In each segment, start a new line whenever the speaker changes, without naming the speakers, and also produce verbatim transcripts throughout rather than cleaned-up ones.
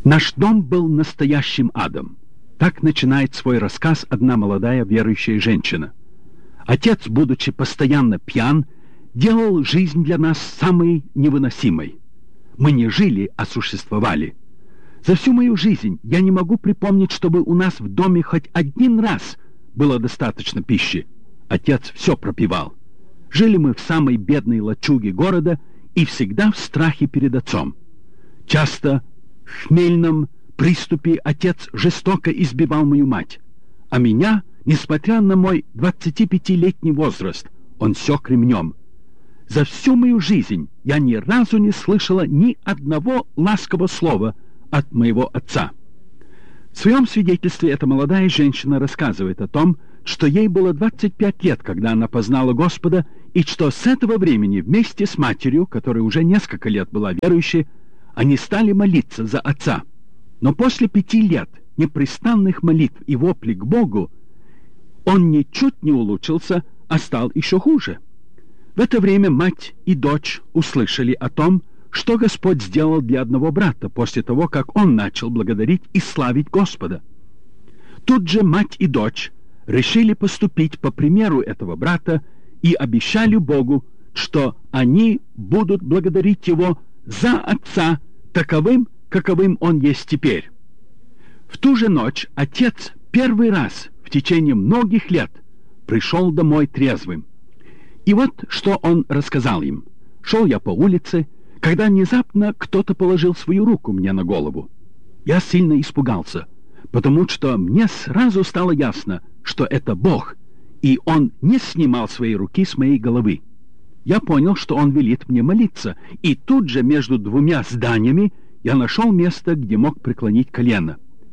Наш дом был настоящим адом. Так начинает свой рассказ одна молодая верующая женщина. Отец, будучи постоянно пьян, делал жизнь для нас самой невыносимой. Мы не жили, а существовали. За всю мою жизнь я не могу припомнить, чтобы у нас в доме хоть один раз было достаточно пищи. Отец все пропивал. Жили мы в самой бедной лачуге города и всегда в страхе перед отцом. Часто в хмельном приступе отец жестоко избивал мою мать, а меня, несмотря на мой двадцатипятилетний возраст, он сёк ремнем. За всю мою жизнь я ни разу не слышала ни одного ласкового слова от моего отца. В своем свидетельстве эта молодая женщина рассказывает о том, что ей было двадцать пять лет, когда она познала Господа, и что с этого времени вместе с матерью, которая уже несколько лет была верующей, они стали молиться за отца. Но после пяти лет непрестанных молитв и воплей к Богу он ничуть не улучшился, а стал еще хуже. В это время мать и дочь услышали о том, что Господь сделал для одного брата после того, как он начал благодарить и славить Господа. Тут же мать и дочь решили поступить по примеру этого брата и обещали Богу, что они будут благодарить его за отца таковым, каковым он есть теперь. В ту же ночь отец первый раз в течение многих лет пришел домой трезвым. И вот что он рассказал им. Шел я по улице, когда внезапно кто-то положил свою руку мне на голову. Я сильно испугался, потому что мне сразу стало ясно, что это Бог, и он не снимал своей руки с моей головы. Я понял, что он велит мне молиться, и тут же между двумя зданиями я нашел место, где мог преклонить колено.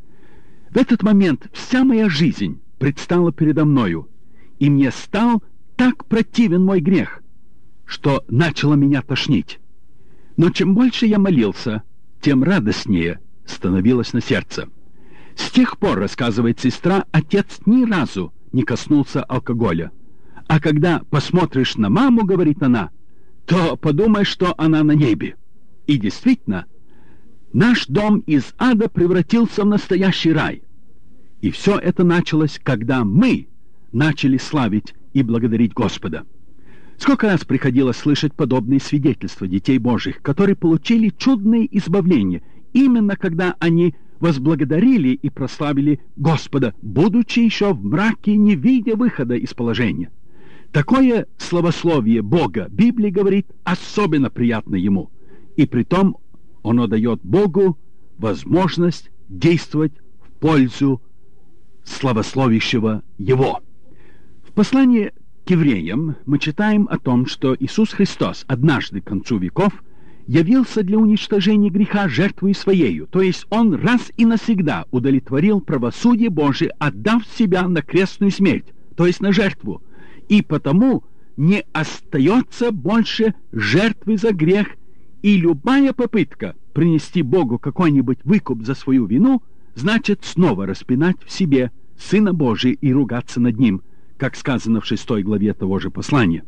В этот момент вся моя жизнь предстала передо мною, и мне стал так противен мой грех, что начало меня тошнить. Но чем больше я молился, тем радостнее становилось на сердце. С тех пор, рассказывает сестра, отец ни разу не коснулся алкоголя. А когда посмотришь на маму, говорит она, то подумаешь, что она на небе. И действительно, наш дом из ада превратился в настоящий рай. И все это началось, когда мы начали славить и благодарить Господа. Сколько раз приходилось слышать подобные свидетельства детей Божьих, которые получили чудное избавление, именно когда они возблагодарили и прославили Господа, будучи еще в мраке, не видя выхода из положения. Такое славословие Бога, Библия говорит, особенно приятно Ему, и притом оно дает Богу возможность действовать в пользу славословящего Его. В послании к евреям мы читаем о том, что Иисус Христос однажды к концу веков явился для уничтожения греха жертвой своею, то есть Он раз и навсегда удовлетворил правосудие Божие, отдав себя на крестную смерть, то есть на жертву, и потому не остается больше жертвы за грех, и любая попытка принести Богу какой-нибудь выкуп за свою вину значит снова распинать в себе Сына Божия и ругаться над Ним, как сказано в шестой главе того же послания.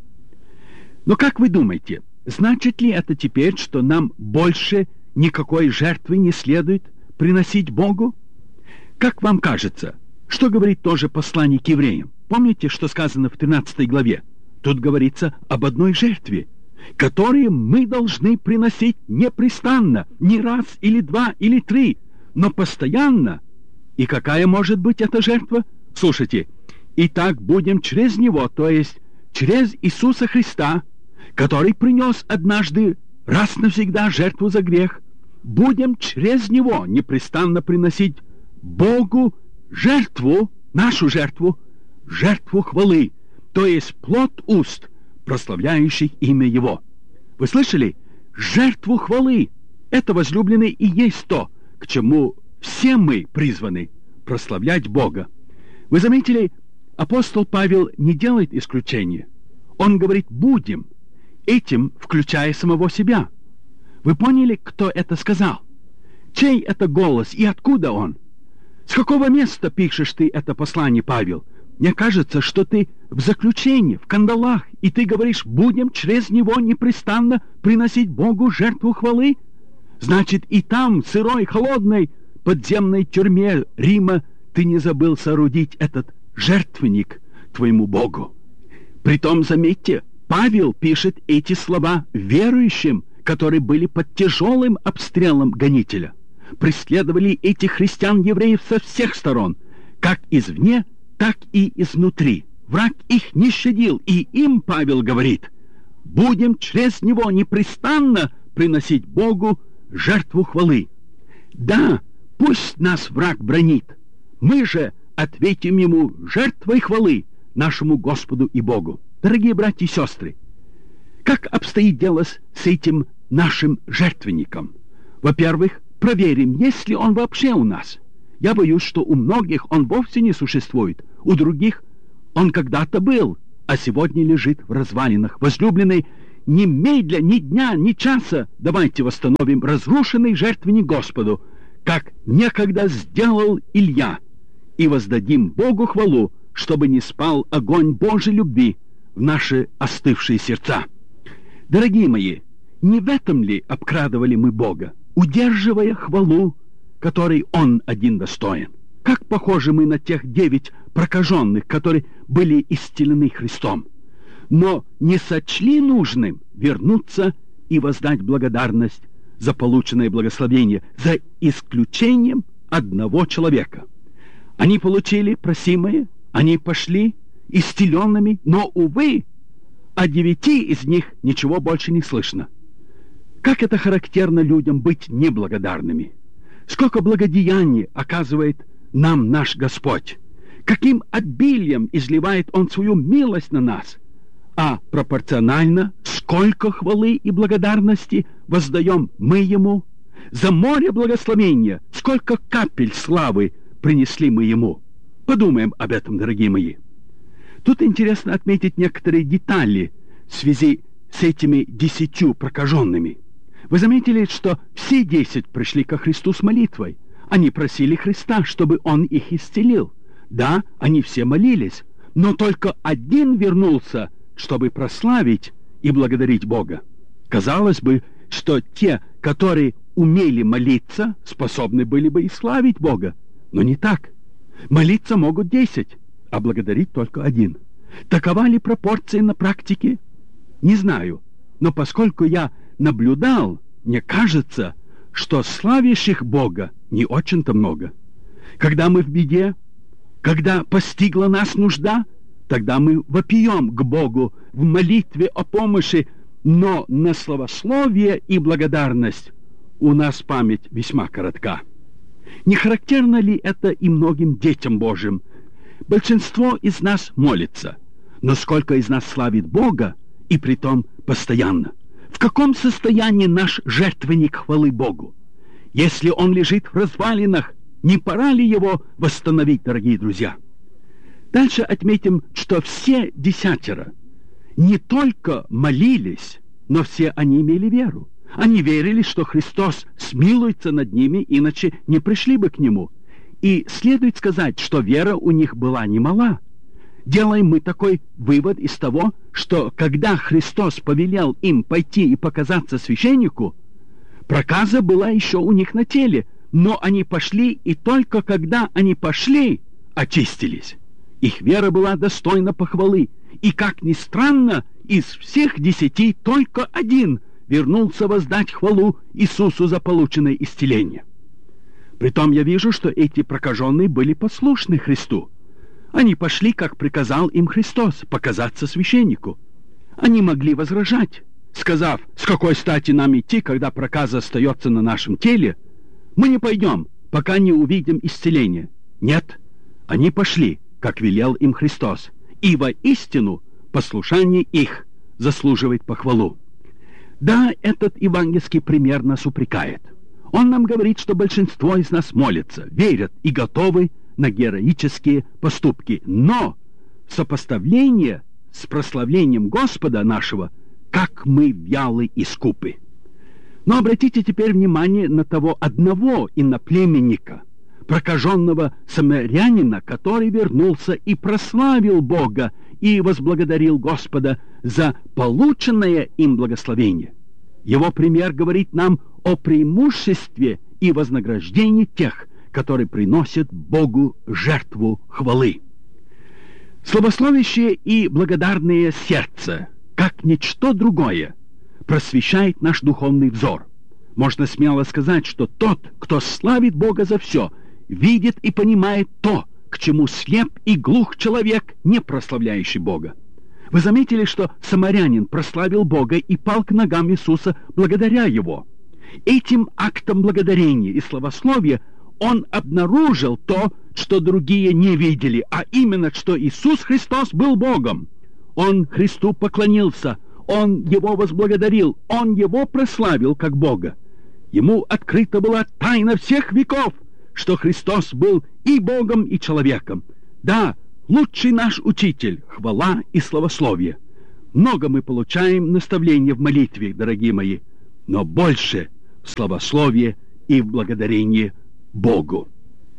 Но как вы думаете, значит ли это теперь, что нам больше никакой жертвы не следует приносить Богу? Как вам кажется, что говорит тоже послание к евреям? Помните, что сказано в тринадцатой главе? Тут говорится об одной жертве, которую мы должны приносить непрестанно, не раз или два или три, но постоянно. И какая может быть эта жертва? Слушайте, «Итак будем через Него, то есть через Иисуса Христа, который принес однажды раз навсегда жертву за грех, будем через Него непрестанно приносить Богу жертву, нашу жертву, жертву хвалы, то есть плод уст, прославляющих имя Его». Вы слышали? Жертву хвалы. Это, возлюбленные, и есть то, к чему все мы призваны прославлять Бога. Вы заметили, апостол Павел не делает исключения. Он говорит «будем», этим включая самого себя. Вы поняли, кто это сказал? Чей это голос и откуда он? С какого места пишешь ты это послание, Павел? Мне кажется, что ты в заключении, в кандалах, и ты говоришь «будем через него непрестанно приносить Богу жертву хвалы». Значит, и там, в сырой, холодной, подземной тюрьме Рима, ты не забыл соорудить этот жертвенник твоему Богу. Притом, заметьте, Павел пишет эти слова верующим, которые были под тяжелым обстрелом гонителя. Преследовали этих христиан-евреев со всех сторон, как извне, так и изнутри. Враг их не щадил, и им Павел говорит: будем через него непрестанно приносить Богу жертву хвалы. Да, пусть нас враг бранит, мы же ответим ему жертвой хвалы нашему Господу и Богу. Дорогие братья и сестры, как обстоит дело с, с этим нашим жертвенником? Во-первых, проверим, есть ли он вообще у нас. Я боюсь, что у многих он вовсе не существует, у других он когда-то был, а сегодня лежит в развалинах. Возлюбленный, немедля, ни дня, ни часа давайте восстановим разрушенный жертвенник Господу, как некогда сделал Илья, и воздадим Богу хвалу, чтобы не спал огонь Божьей любви в наши остывшие сердца. Дорогие мои, не в этом ли обкрадывали мы Бога, удерживая хвалу, которой Он один достоин? Как похожи мы на тех девять прокаженных, которые были исцелены Христом, но не сочли нужным вернуться и воздать благодарность за полученное благословение, за исключением одного человека. Они получили просимое, они пошли исцеленными, но, увы, о девяти из них ничего больше не слышно. Как это характерно людям быть неблагодарными! Сколько благодеяний оказывает нам наш Господь! Каким обилием изливает Он свою милость на нас! А пропорционально, сколько хвалы и благодарности воздаем мы Ему! За море благословения, сколько капель славы принесли мы Ему! Подумаем об этом, дорогие мои. Тут интересно отметить некоторые детали в связи с этими десятью прокаженными. Вы заметили, что все десять пришли ко Христу с молитвой. Они просили Христа, чтобы Он их исцелил. Да, они все молились, но только один вернулся, чтобы прославить и благодарить Бога. Казалось бы, что те, которые умели молиться, способны были бы и славить Бога. Но не так. Молиться могут десять, а благодарить только один. Такова ли пропорция на практике? Не знаю, но поскольку я наблюдал, мне кажется, что славящих Бога не очень-то много. Когда мы в беде, когда постигла нас нужда, тогда мы вопием к Богу в молитве о помощи, но на славословие и благодарность у нас память весьма коротка. Не характерно ли это и многим детям Божьим? Большинство из нас молится, но сколько из нас славит Бога, и притом постоянно? В каком состоянии наш жертвенник хвалы Богу? Если он лежит в развалинах, не пора ли его восстановить, дорогие друзья? Дальше отметим, что все десятеро не только молились, но все они имели веру. Они верили, что Христос смилуется над ними, иначе не пришли бы к Нему. И следует сказать, что вера у них была немала. Делаем мы такой вывод из того, что когда Христос повелел им пойти и показаться священнику, проказа была еще у них на теле, но они пошли, и только когда они пошли, очистились. Их вера была достойна похвалы, и, как ни странно, из всех десяти только один вернулся воздать хвалу Иисусу за полученное исцеление. Притом я вижу, что эти прокаженные были послушны Христу. Они пошли, как приказал им Христос, показаться священнику. Они могли возражать, сказав: с какой стати нам идти, когда проказа остается на нашем теле? Мы не пойдем, пока не увидим исцеление. Нет, они пошли, как велел им Христос, и воистину послушание их заслуживает похвалу. Да, этот евангельский пример нас упрекает. Он нам говорит, что большинство из нас молятся, верят и готовы на героические поступки. Но сопоставление с прославлением Господа нашего, как мы вялы и скупы. Но обратите теперь внимание на того одного иноплеменника, прокаженного самарянина, который вернулся и прославил Бога и возблагодарил Господа за полученное им благословение. Его пример говорит нам о преимуществе и вознаграждении тех, которые приносят Богу жертву хвалы. Славословящее и благодарное сердце, как ничто другое, просвещает наш духовный взор. Можно смело сказать, что тот, кто славит Бога за все, видит и понимает то, к чему слеп и глух человек, не прославляющий Бога. Вы заметили, что самарянин прославил Бога и пал к ногам Иисуса благодаря Его. Этим актом благодарения и славословия он обнаружил то, что другие не видели, а именно, что Иисус Христос был Богом. Он Христу поклонился, Он Его возблагодарил, Он Его прославил как Бога. Ему открыта была тайна всех веков, что Христос был и Богом, и человеком. Да, лучший наш учитель, хвала и славословие. Много мы получаем наставления в молитве, дорогие мои, но больше в славословии и в благодарении Богу.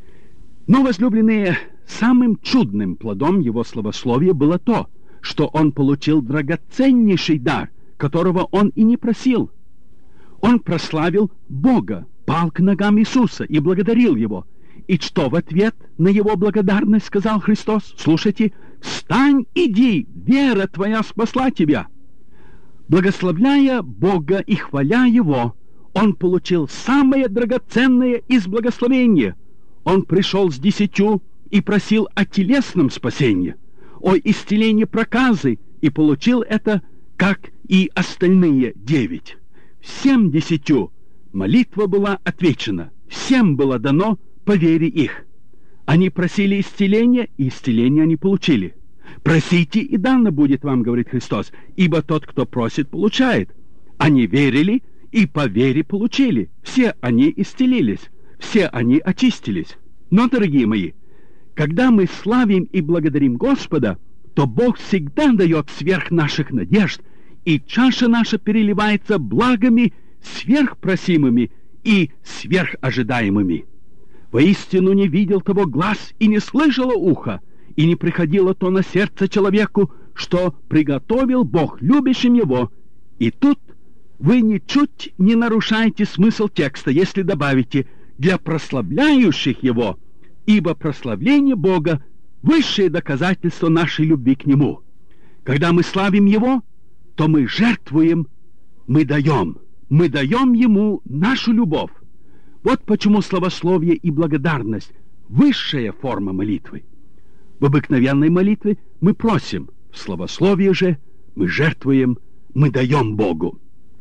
Но, возлюбленные, самым чудным плодом его славословия было то, что он получил драгоценнейший дар, которого он и не просил. Он прославил Бога, пал к ногам Иисуса и благодарил Его. И что в ответ на его благодарность сказал Христос? Слушайте: «Встань, иди, вера твоя спасла тебя». Благословляя Бога и хваля Его, он получил самое драгоценное из благословения. Он пришел с десятью и просил о телесном спасении, о исцелении проказы, и получил это, как и остальные девять. Всем десятью молитва была отвечена, всем было дано по вере их. Они просили исцеления, и исцеление они получили. «Просите, и дано будет вам, — говорит Христос, — ибо тот, кто просит, получает». Они верили, и по вере получили. Все они исцелились, все они очистились. Но, дорогие мои, когда мы славим и благодарим Господа, то Бог всегда дает сверх наших надежд, и чаша наша переливается благами сверхпросимыми и сверхожидаемыми. Воистину не видел того глаз и не слышало ухо, и не приходило то на сердце человеку, что приготовил Бог любящим его. И тут вы ничуть не нарушаете смысл текста, если добавите «для прославляющих его», ибо прославление Бога — высшее доказательство нашей любви к Нему. Когда мы славим Его, то мы жертвуем, мы даем, мы даем Ему нашу любовь. Вот почему славословие и благодарность — высшая форма молитвы. В обыкновенной молитве мы просим, в славословии же мы жертвуем, мы даем Богу.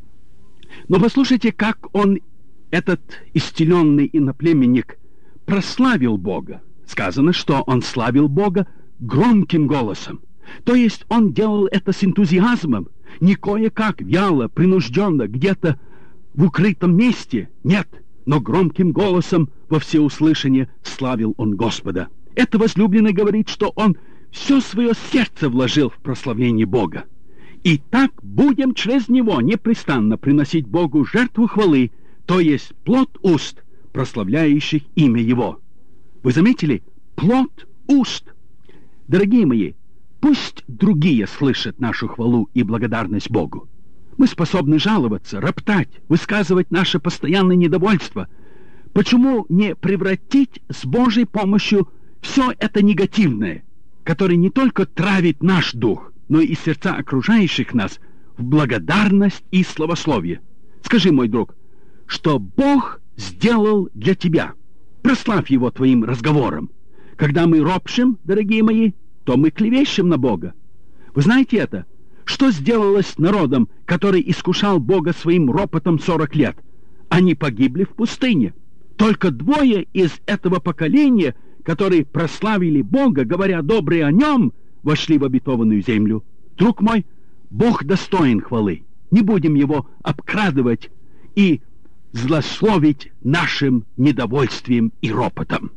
Но послушайте, как он, этот исцеленный иноплеменник, прославил Бога. Сказано, что он славил Бога громким голосом. То есть он делал это с энтузиазмом, не кое-как, вяло, принужденно, где-то в укрытом месте. Нет, но громким голосом во всеуслышание славил он Господа. Это возлюбленный говорит, что он все свое сердце вложил в прославление Бога. И так будем через него непрестанно приносить Богу жертву хвалы, то есть плод уст, прославляющих имя Его. Вы заметили? Плод уст. Дорогие мои, пусть другие слышат нашу хвалу и благодарность Богу. Мы способны жаловаться, роптать, высказывать наше постоянное недовольство. Почему не превратить с Божьей помощью все это негативное, которое не только травит наш дух, но и сердца окружающих нас, в благодарность и славословие? Скажи, мой друг, что Бог сделал для тебя. Прославь Его твоим разговором. Когда мы ропщим, дорогие мои, то мы клевещем на Бога. Вы знаете это? Что сделалось с народом, который искушал Бога своим ропотом сорок лет? Они погибли в пустыне. Только двое из этого поколения, которые прославили Бога, говоря доброе о Нем, вошли в обетованную землю. Друг мой, Бог достоин хвалы. Не будем Его обкрадывать и злословить нашим недовольствием и ропотом.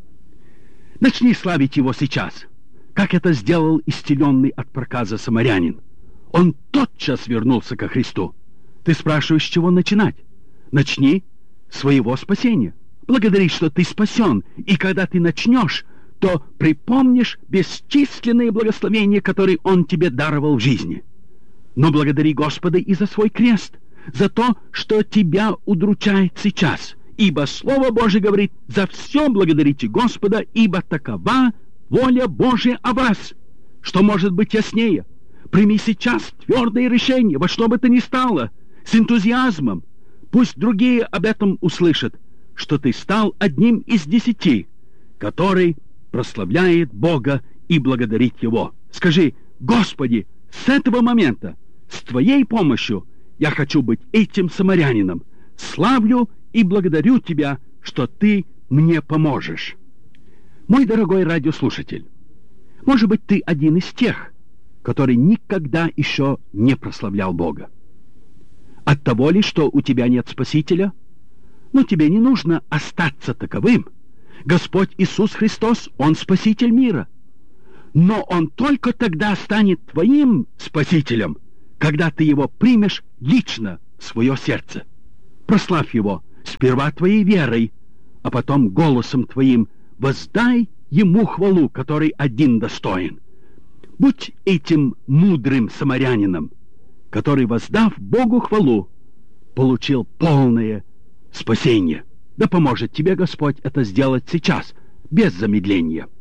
Начни славить Его сейчас, как это сделал исцеленный от проказа самарянин. Он тотчас вернулся ко Христу. Ты спрашиваешь, с чего начинать? Начни с своего спасения. Благодари, что ты спасен, и когда ты начнешь, то припомнишь бесчисленные благословения, которые Он тебе даровал в жизни. Но благодари Господа и за свой крест, за то, что тебя удручает сейчас. Ибо Слово Божие говорит: за все благодарите Господа, ибо такова воля Божия о вас. Что может быть яснее? Прими сейчас твердое решение, во что бы то ни стало, с энтузиазмом. Пусть другие об этом услышат, что ты стал одним из десяти, который прославляет Бога и благодарит Его. Скажи: Господи, с этого момента, с Твоей помощью, я хочу быть этим самарянином. Славлю и благодарю Тебя, что Ты мне поможешь. Мой дорогой радиослушатель, может быть, ты один из тех, который никогда еще не прославлял Бога. От того ли, что у тебя нет Спасителя? Но тебе не нужно остаться таковым. Господь Иисус Христос, Он Спаситель мира. Но Он только тогда станет твоим Спасителем, когда ты Его примешь лично в свое сердце. Прославь Его сперва твоей верой, а потом голосом твоим воздай Ему хвалу, который один достоин. Будь этим мудрым самарянином, который, воздав Богу хвалу, получил полное спасение. Да поможет тебе Господь это сделать сейчас, без замедления.